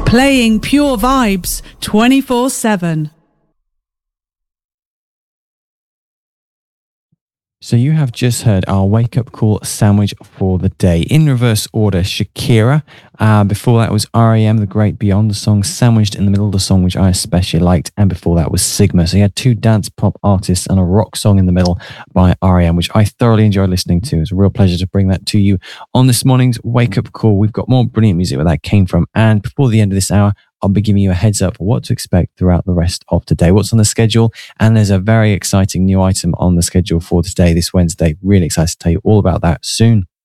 Playing pure vibes 24/7. So you have just heard our wake-up call sandwich for the day. In reverse order, Shakira. Before that was R.E.M., The Great Beyond, the song sandwiched in the middle of the song, which I especially liked. And before that was Sigma. So you had two dance pop artists and a rock song in the middle by R.E.M., which I thoroughly enjoyed listening to. It was a real pleasure to bring that to you on this morning's wake-up call. We've got more brilliant music where that came from. And before the end of this hour, I'll be giving you a heads up for what to expect throughout the rest of today, what's on the schedule. And there's a very exciting new item on the schedule for today, this Wednesday. Really excited to tell you all about that soon.